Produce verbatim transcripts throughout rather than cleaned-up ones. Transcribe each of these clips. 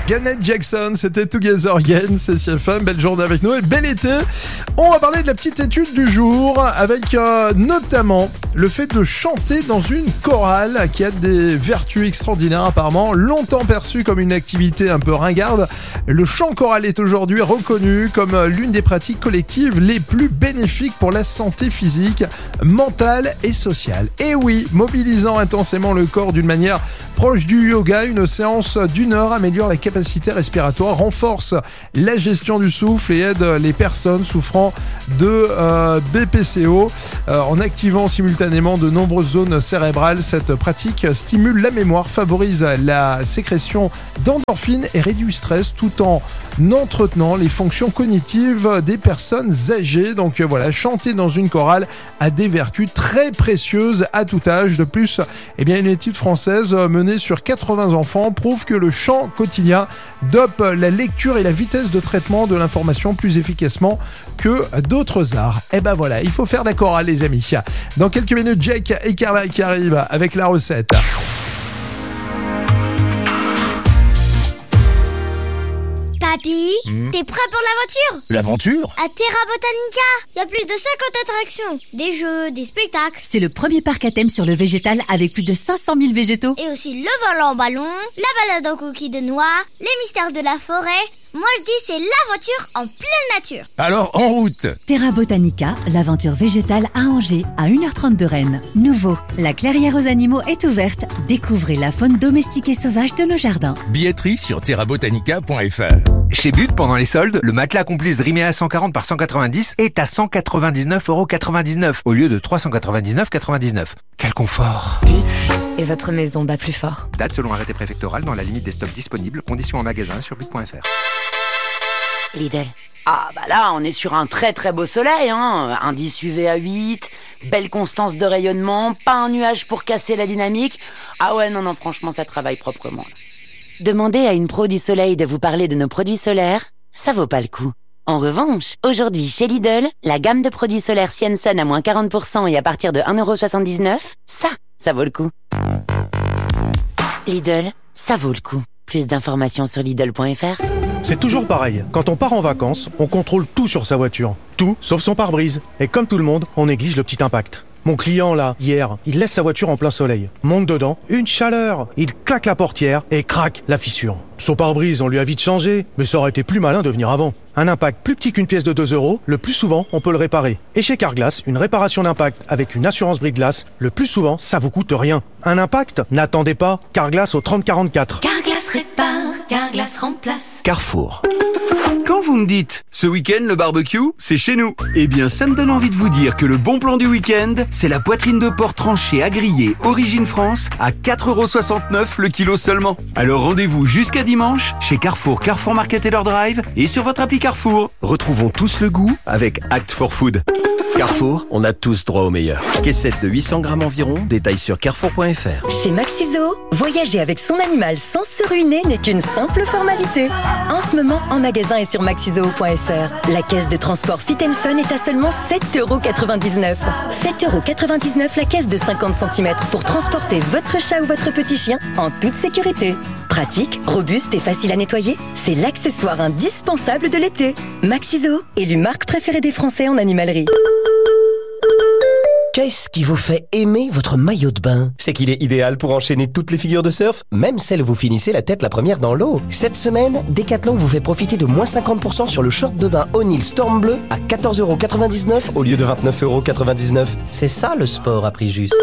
Janet Jackson, c'était Together Again, c'est C F M, belle journée avec nous et bel été. On va parler de la petite étude du jour avec euh, notamment le fait de chanter dans une chorale qui a des vertus extraordinaires apparemment, longtemps perçue comme une activité un peu ringarde. Le chant choral est aujourd'hui reconnu comme l'une des pratiques collectives les plus bénéfiques pour la santé physique, mentale et sociale. Et oui, mobilisant intensément le corps d'une manière proche du yoga, une séance d'une heure améliore la capacité respiratoire, renforce la gestion du souffle et aide les personnes souffrant de euh, B P C O. Euh, en activant simultanément de nombreuses zones cérébrales, cette pratique stimule la mémoire, favorise la sécrétion d'endorphines et réduit le stress tout en entretenant les fonctions cognitives des personnes âgées. Donc euh, voilà, chanter dans une chorale a des vertus très précieuses à tout âge. De plus, eh bien, une étude française menée sur quatre-vingts enfants prouve que le chant quotidien dope la lecture et la vitesse de traitement de l'information plus efficacement que d'autres arts. Et ben voilà, il faut faire la chorale les amis. Dans quelques minutes, Jake et Carla qui arrivent avec la recette. Papy, mmh. T'es prêt pour l'aventure ? L'aventure ? À Terra Botanica, il y a plus de cinquante attractions, des jeux, des spectacles. C'est le premier parc à thème sur le végétal avec plus de cinq cent mille végétaux. Et aussi le vol en ballon, la balade en coquille de noix, les mystères de la forêt. Moi je dis c'est l'aventure en pleine nature. Alors en route. Terra Botanica, l'aventure végétale à Angers, à une heure trente de Rennes. Nouveau, la clairière aux animaux est ouverte. Découvrez la faune domestique et sauvage de nos jardins. Billetterie sur terra botanica point f r. Chez But, pendant les soldes, le matelas Complice Dreamea cent quarante par cent quatre-vingt-dix est à cent quatre-vingt-dix-neuf euros quatre-vingt-dix-neuf au lieu de trois cent quatre-vingt-dix-neuf euros quatre-vingt-dix-neuf. Quel confort! But, et votre maison bat plus fort. Date selon arrêté préfectoral dans la limite des stocks disponibles. Conditions en magasin sur but point f r. Lidl. Ah bah là, on est sur un très très beau soleil, hein. Indice U V à huit, belle constance de rayonnement, pas un nuage pour casser la dynamique. Ah ouais, non, non, franchement, ça travaille proprement. Là. Demandez à une pro du soleil de vous parler de nos produits solaires, ça vaut pas le coup. En revanche, aujourd'hui chez Lidl, la gamme de produits solaires Sienson à moins quarante pour cent et à partir de un euro soixante-dix-neuf, ça, ça vaut le coup. Lidl, ça vaut le coup. Plus d'informations sur Lidl point f r. C'est toujours pareil. Quand on part en vacances, on contrôle tout sur sa voiture. Tout, sauf son pare-brise. Et comme tout le monde, on néglige le petit impact. Mon client, là, hier, il laisse sa voiture en plein soleil. Monte dedans, une chaleur. Il claque la portière et craque la fissure. Son pare-brise, on lui a vite changé, mais ça aurait été plus malin de venir avant. Un impact plus petit qu'une pièce de deux euros, le plus souvent, on peut le réparer. Et chez Carglass, une réparation d'impact avec une assurance brise-glace, le plus souvent, ça vous coûte rien. Un impact ? N'attendez pas. Carglass au trente quarante-quatre. Carglass répare, Carglass remplace. Carrefour. Quand vous me dites « ce week-end, le barbecue, c'est chez nous », eh bien, ça me donne envie de vous dire que le bon plan du week-end, c'est la poitrine de porc tranchée à griller Origine France à quatre euros soixante-neuf le kilo seulement. Alors rendez-vous jusqu'à dimanche chez Carrefour, Carrefour Market et leur drive et sur votre appli Carrefour. Retrouvons tous le goût avec Act for Food. Carrefour, on a tous droit au meilleur. Caissette de huit cents grammes environ, détail sur carrefour point f r. Chez Maxiso, voyager avec son animal sans se ruiner n'est qu'une simple formalité. En ce moment, en magasin et sur maxiso point f r, la caisse de transport Fit and Fun est à seulement sept euros quatre-vingt-dix-neuf. sept euros quatre-vingt-dix-neuf la caisse de cinquante centimètres pour transporter votre chat ou votre petit chien en toute sécurité. Pratique, robuste et facile à nettoyer, c'est l'accessoire indispensable de l'été. Maxiso, élu marque préférée des Français en animalerie. Qu'est-ce qui vous fait aimer votre maillot de bain ? C'est qu'il est idéal pour enchaîner toutes les figures de surf, même celles où vous finissez la tête la première dans l'eau. Cette semaine, Decathlon vous fait profiter de moins cinquante pour cent sur le short de bain O'Neill Storm Bleu à quatorze euros quatre-vingt-dix-neuf au lieu de vingt-neuf euros quatre-vingt-dix-neuf. C'est ça le sport à prix juste.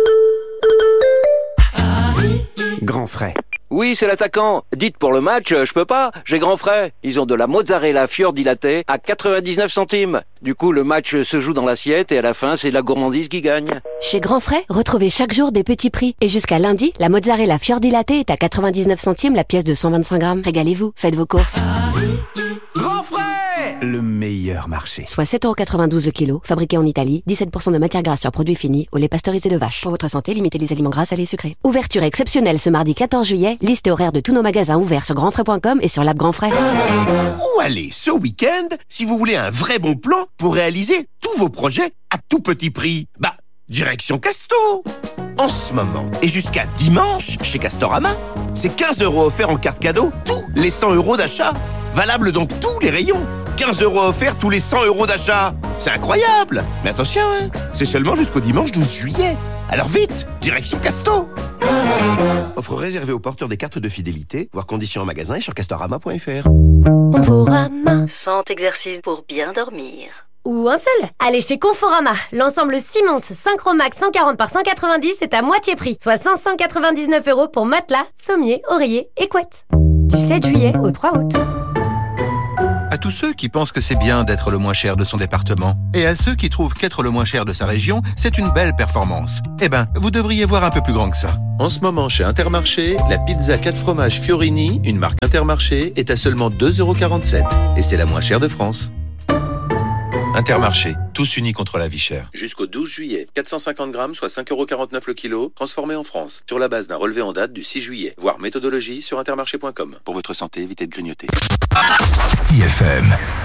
Grand frais. Oui, c'est l'attaquant. Dites pour le match, je peux pas, j'ai grand frais. Ils ont de la mozzarella fior di latte à quatre-vingt-dix-neuf centimes. Du coup, le match se joue dans l'assiette et à la fin, c'est la gourmandise qui gagne. Chez Grand Frais, retrouvez chaque jour des petits prix. Et jusqu'à lundi, la mozzarella fior di latte est à quatre-vingt-dix-neuf centimes la pièce de cent vingt-cinq grammes. Régalez-vous, faites vos courses. Grand frais, le meilleur marché. Soit sept euros quatre-vingt-douze le kilo, fabriqué en Italie, dix-sept pour cent de matière grasse sur produits finis, au lait pasteurisé de vache. Pour votre santé, limitez les aliments gras, salés et sucrés. Ouverture exceptionnelle ce mardi quatorze juillet, liste et horaire de tous nos magasins ouverts sur grand frais point com et sur l'app Grand Frais. Où aller ce week-end si vous voulez un vrai bon plan pour réaliser tous vos projets à tout petit prix? Bah, direction Casto. En ce moment, et jusqu'à dimanche, chez Castorama, c'est quinze euros offerts en carte cadeau, tous les cent euros d'achat. Valable dans tous les rayons. quinze euros offerts tous les cent euros d'achat. C'est incroyable. Mais attention, hein, c'est seulement jusqu'au dimanche douze juillet. Alors vite, direction Casto. Offre réservée aux porteurs des cartes de fidélité, voir conditions en magasin et sur castorama point f r. Conforama. cent exercices pour bien dormir. Ou un seul. Allez chez Conforama. L'ensemble Simons Synchromax cent quarante par cent quatre-vingt-dix est à moitié prix, soit cinq cent quatre-vingt-dix-neuf euros pour matelas, sommier, oreiller et couette. Du sept juillet au trois août. À tous ceux qui pensent que c'est bien d'être le moins cher de son département, et à ceux qui trouvent qu'être le moins cher de sa région, c'est une belle performance. Eh ben, vous devriez voir un peu plus grand que ça. En ce moment, chez Intermarché, la pizza quatre fromages Fiorini, une marque Intermarché, est à seulement deux euros quarante-sept. Et c'est la moins chère de France. Intermarché, tous unis contre la vie chère. Jusqu'au douze juillet, quatre cent cinquante grammes, soit cinq euros quarante-neuf le kilo, transformé en France, sur la base d'un relevé en date du six juillet. Voir méthodologie sur intermarché point com. Pour votre santé, évitez de grignoter. C F M.